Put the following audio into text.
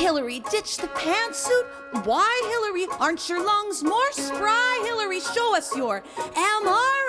Hillary, ditch the pantsuit. Why, Hillary, aren't your lungs more spry? Hillary, show us your MRI.